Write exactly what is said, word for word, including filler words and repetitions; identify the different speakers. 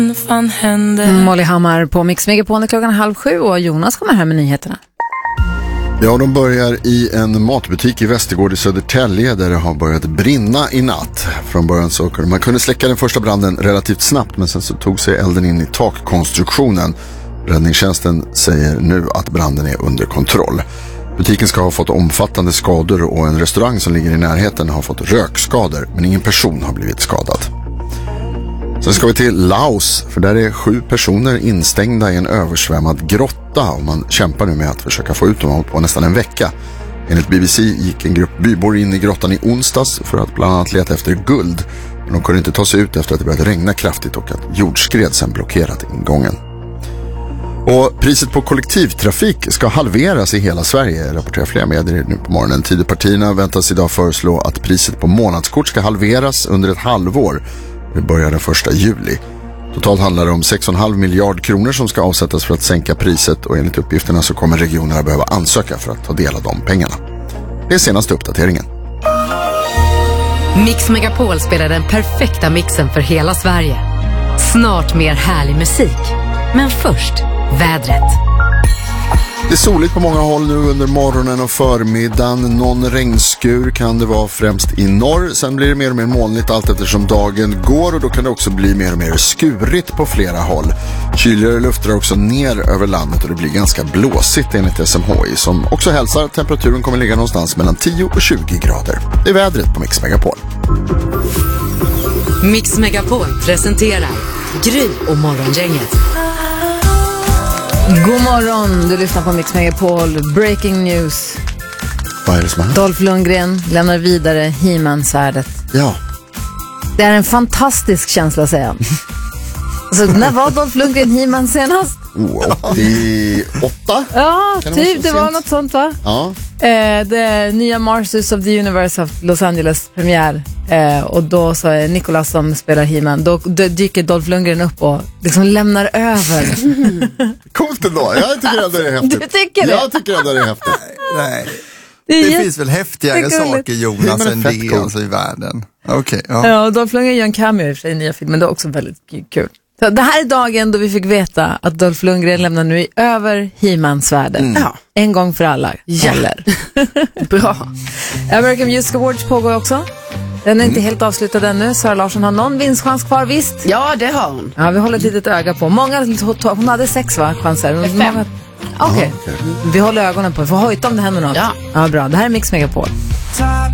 Speaker 1: fan händer?
Speaker 2: Molly Hammar på Mix Megapol klockan halv sju och Jonas kommer här med nyheterna.
Speaker 3: Ja, de börjar i en matbutik i Västergård i Södertälje där det har börjat brinna i natt. Från början så kunde man kunde släcka den första branden relativt snabbt, men sen så tog sig elden in i takkonstruktionen. Räddningstjänsten säger nu att branden är under kontroll. Butiken ska ha fått omfattande skador och en restaurang som ligger i närheten har fått rökskador, men ingen person har blivit skadad. Sen ska vi till Laos, för där är sju personer instängda i en översvämmad grotta och man kämpar nu med att försöka få ut dem på nästan en vecka. Enligt B B C gick en grupp bybor in i grottan i onsdags för att bland annat leta efter guld, men de kunde inte ta sig ut efter att det började regna kraftigt och att jordskred sen blockerat ingången. Och priset på kollektivtrafik ska halveras i hela Sverige, rapporterar flera medier nu på morgonen. Tidöpartierna väntas idag föreslå att priset på månadskort ska halveras under ett halvår. Det börjar den första juli. Totalt handlar det om sex komma fem miljard kronor som ska avsättas för att sänka priset, och enligt uppgifterna så kommer regionerna behöva ansöka för att ta del av de pengarna. Det är senaste uppdateringen.
Speaker 4: Mix Megapol spelar den perfekta mixen för hela Sverige. Snart mer härlig musik. Men först, vädret.
Speaker 3: Det är soligt på många håll nu under morgonen och förmiddagen. Någon regnskur kan det vara främst i norr. Sen blir det mer och mer molnigt allt eftersom dagen går, och då kan det också bli mer och mer skurigt på flera håll. Kyligare luft drar också ner över landet och det blir ganska blåsigt enligt S M H I, som också hälsar att temperaturen kommer ligga någonstans mellan tio och tjugo grader. Det är vädret på Mix Megapol.
Speaker 4: Mix Megapol presenterar Gry och Morgongänget.
Speaker 2: God morgon, du lyssnar på Mix Megapol. Breaking news.
Speaker 3: Vad är det som är?
Speaker 2: Dolph Lundgren lämnar vidare He-Man-svärdet.
Speaker 3: Ja.
Speaker 2: Det är en fantastisk känsla, säger han. Så när var Dolph Lundgren He-Man senast?
Speaker 3: åttioåtta?
Speaker 2: Ja,
Speaker 3: kan
Speaker 2: typ,
Speaker 3: det,
Speaker 2: det var något sånt, va?
Speaker 3: Ja.
Speaker 2: Eh, det nya Masters of the Universe of Los Angeles premiär. Eh, och då så är Nicolas som spelar He-Man. Då, då dyker Dolph Lundgren upp och liksom lämnar över.
Speaker 3: Coolt ändå, jag tycker ändå det är häftigt.
Speaker 2: Du tycker det?
Speaker 3: Jag tycker ändå det är häftigt.
Speaker 5: Nej.
Speaker 2: Det,
Speaker 5: Det
Speaker 2: är
Speaker 5: finns väl häftigare saker, Jonas,
Speaker 3: Det är
Speaker 5: än
Speaker 3: fett
Speaker 5: det
Speaker 3: coolt.
Speaker 5: alltså, i världen. Okej, okay, ja.
Speaker 2: Ja, och Dolph Lundgren gör en cameo i och för sig i nya filmen. Det är också väldigt kul. Så det här är dagen då vi fick veta att Dolph Lundgren lämnar nu över He-Man-svärdet.
Speaker 3: Mm.
Speaker 2: Ja. En gång för alla. Gäller. Bra. American Music Awards pågår också. Den är inte helt avslutad ännu. Sara Larsson har någon vinstchans kvar, visst?
Speaker 1: Ja, det har hon.
Speaker 2: Ja, vi håller ett litet öga på. Många, hon hade sex, va, chanser?
Speaker 1: Fem.
Speaker 2: Många... Okej, okay. Vi håller ögonen på. Vi får hojta om det händer något.
Speaker 1: Ja.
Speaker 2: Ja, bra. Det här är Mix Megapol.